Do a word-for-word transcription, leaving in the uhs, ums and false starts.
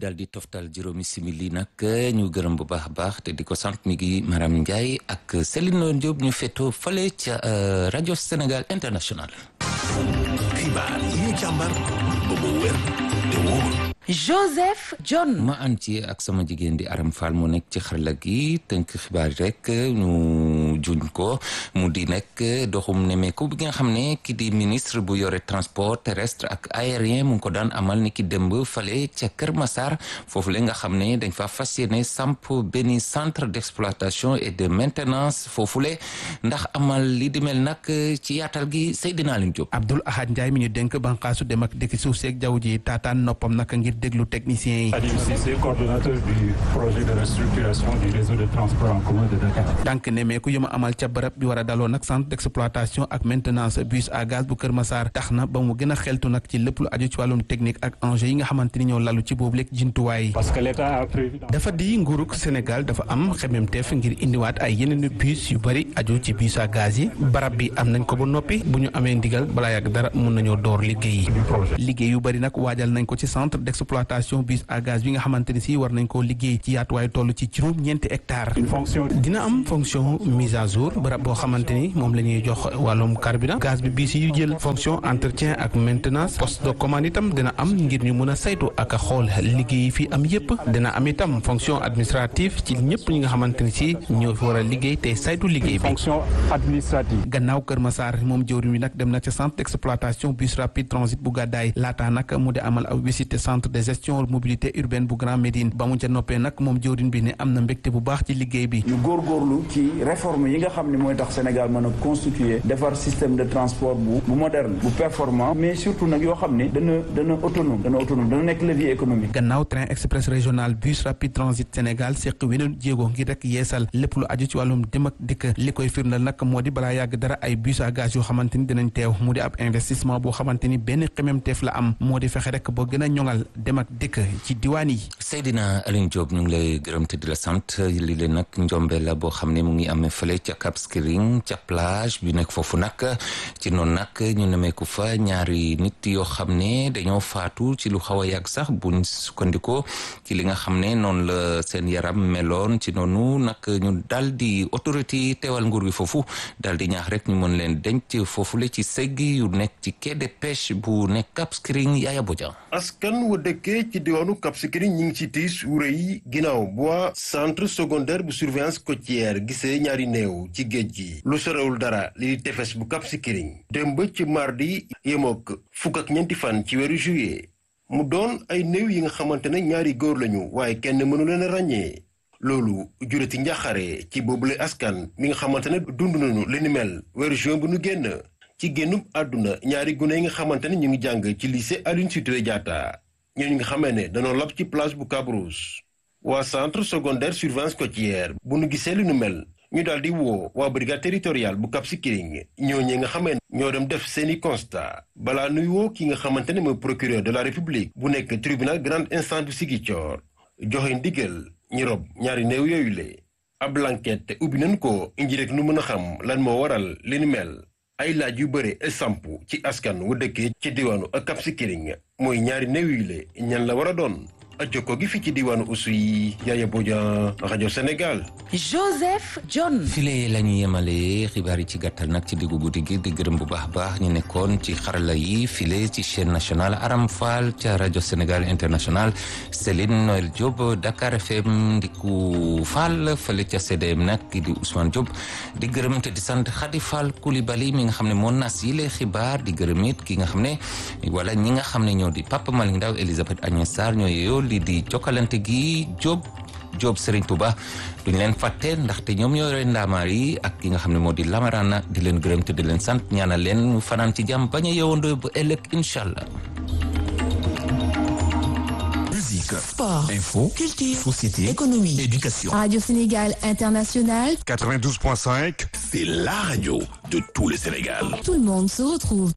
daal di toftal juróomi simili nag ñu gërëm bu baax a baax te di ko sant mi ngi Maram Ndiaye ak Céline Diop ñu feetoo fale ca rajo Sénégal International. xibaar yi ñu càmbar ba mu wér te wóor. Joseph John. ma ànd ci ak sama jigéen di Aram Fall mu nekk ci xarala gi tënk xibaar rek ñu juñ ko mu di nekk doxum nemeeku bi nga xam ne ki di ministre bu yore transport terrestre ak aérien mu ngi ko daan amal ni ki démb fale ca Kër Massar foofu la nga xam ne dañ fa fas yéene samp benn centre d'exploitation et de maintenance foofule ndax amal li di mel nag ci yaatal gi Seydina Alioune Diop. Abdoul Ahad Ndiaye mi ñu dénk banqaasu dem ak dëkk suuf seeg jaww ji taataan noppam nag ngir déglu techniciens yi. Aliou Cissé, coordonnateur du projet de restructuration du réseau de transport en commun de Dakar. tànk nemeeku yu ma amal ca barab bi war a daloo nag centre d'exploitation ak maintenance bus à gaz bu Kër Massar tax na ba mu gën a xeltu nag ci lépp lu aju ci wàllum technique ak enjeu yi nga xamante ni ñoo lalu ci boobu léegi jumtuwaay. parce que l'État a prévu. dafa di nguurug Sénégal dafa am xemmeemteef ngir indiwaat ay yeneen bus yu bëri aju ci bus à gaz yi barab bi am nañ ko ba noppi bu ñu amee ndigal balaa yàgg dara mun nañoo door liggéey yi. liggéey yu bëri nag waajal nañ ko ci centre exploitation bus à gaz bi nga xamante ni si war nañ koo liggéey ci yaatuwaay toll ci juróom ñeenti hectares. une fonction. dina am fonction mise à jour barab boo xamante ni moom la ñuy jox wàllum carburant gaz bi bii si jël fonction entretien ak maintenance poste de commande itam dina am ngir ñu mën a saytu ak a xool liggéey fii am yépp dina am itam fonction administrative ci ñëpp ñi nga xamante ni si ñoo fi war a liggéey te saytu liggéey bi. fonction administrative. gannaaw Kër Massar moom jëwriñ wi nag dem na ca centre d'exploitation bus rapide transit bu gàddaay laataa nag mu di amal aw visite centre de gestion mobilité urbaine bu Grand Médine ba mu ca noppee nag moom jëwriñ bi ne am na mbégte bu baax ci liggéey bi. ñu góorgóorlu ci réforme yi nga xam ne mooy tax Sénégal mën a constituer defar système de transport bu bu moderne bu performant mais surtout nag yoo xam ne dana dana autonome dana autonome dana nekk levier économique. gannaaw train express régional bus rapide transit Sénégal seq weneen jéego ngir rek yeesal lépp lu aju ci wàllum dem ak dikk li koy firndal nag moo di balaa yàgg dara ay bus à gaz yoo xamante ni dinañ teew mu di ab investissement boo xamante ni benn xemmeemteef la am moo di fexe rek ba gën a ñoŋal dem ak dikk ci diwaan yi. Seydina Alioune Diop ñu ngi lay gërëm te di la sant li leen nag njombe la boo xam ne mu ngi amee fële ca Cap Skirring ca plage bi nekk foofu nag ci noonu nag ñu nemeeku fa ñaari nit yoo xam ne dañoo faatu ci lu xaw a yàgg sax buñ sukkandikoo ci li nga xam ne noonu la seen yaram meloon ci noonu nag ñu dal di autorité teewal nguur gi foofu dal di ñaax rek ñu mën leen denc foofu la ci seggi yu nekk ci quai de pêche bu nekk Cap Skirring Yaya Bodian. askan wa dëkkee ci diwaanu Cap Skirring ñi ngi ci tiis wu rëy ginnaaw bois centre secondaire bu surveillance côtière gisee ñaari néew ci géej gi lu sorewul dara li di tefes bu Cap Skirring démb ci mardi yemook fukk ak ñeenti fan ci weeru juillet mu doon ay néew yi nga xamante ne ñaari góor lañu waaye kenn mënu leen a ràññee loolu jurati njaaxare ci boobule askan mi nga xamante ne dund nañu li ni mel weeru juin bu nu génn ci génnub àdduna ñaari gune yi nga xamante ne ñu ngi jàng ci lycée Aline Sitoé Diatta ñooñu nga xamee ne danoo lab ci plage bu Cabrousse waa centre secondaire surveillance côtière bu nu gisee li nu mel ñu daal di woo waa brigade territoriale bu Cap Skirring ñooñee nga xamee ne ñoo dem def seeni constat balaa nuy woo ki nga xamante ne mooy procureur de la république bu nekk tribunal grande instance bu Ziguinchor joxe ndigal ñi rob ñaari néew yooyu le ab l'enquête ubbi nañ ko indi rek nu mën a xam lan moo waral li nu mel ay laaj yu bëre samp ci askan wu dëkkee ci diwaanu Cap Skirring mooy ñaari néew yi le ñan la war a doon jokko gi fi ci diwaanu Oussouye Yaya Bodian rajo Sénégal. Joseph John. file la ñu yemale xibaar yi ci gàttal nag ci diggu guddi gi di gërëm bu baax baax ñu nekkoon ci xarala yi file ci chaîne nationale Aram Fall ca rajo Sénégal International Céline Noël Diop Dakar F M Ndiku Fall fële ca C D M nag ki di Ousmane Diop di gërëm te di sant Khady Fall Coulibaly mi nga xam ne moo nas yile xibaar di gërëm it ki nga xam ne wala ñi nga xam ne ñoo di Papa Malick Ndaw Elisabeth Agnès Sarr ñoo yeyoo li di jokkalante gi Diop Diop Serigne Touba duñ leen fàtte ndaxte ñoom ñoo yore ndaamaar yi ak ki nga xam ne moo di Lamarana di leen gërëm te di leen sant ñaanal leen fanaan ci jàmm bañ a yeewandoo ba ëllëg incha allah. Musique, sport, info, culture, société, économie, éducation. Radio Sénégal International. quatre-vingt-douze point cinq, c'est la radio de tout le Sénégal. Tout le monde se retrouve.